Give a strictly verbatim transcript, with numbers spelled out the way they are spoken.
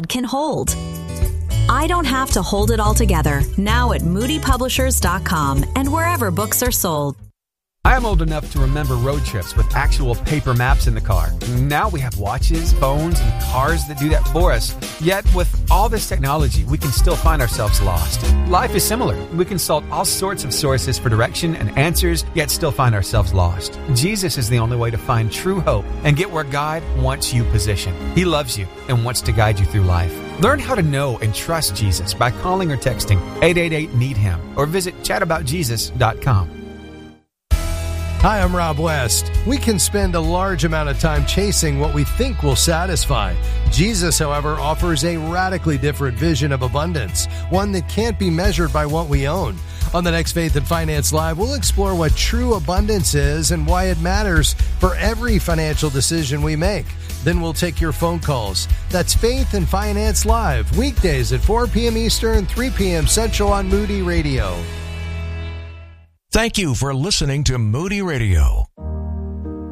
God can hold. I Don't Have to Hold It All Together, now at moody publishers dot com and wherever books are sold. I am old enough to remember road trips with actual paper maps in the car. Now we have watches, phones, and cars that do that for us. Yet, with all this technology, we can still find ourselves lost. Life is similar. We consult all sorts of sources for direction and answers, yet still find ourselves lost. Jesus is the only way to find true hope and get where God wants you positioned. He loves you and wants to guide you through life. Learn how to know and trust Jesus by calling or texting eight eight eight, need him or visit chat about jesus dot com. Hi, I'm Rob West. We can spend a large amount of time chasing what we think will satisfy. Jesus, however, offers a radically different vision of abundance, one that can't be measured by what we own. On the next Faith and Finance Live, we'll explore what true abundance is and why it matters for every financial decision we make. Then we'll take your phone calls. That's Faith and Finance Live, weekdays at four p.m. Eastern, three p.m. Central on Moody Radio. Thank you for listening to Moody Radio.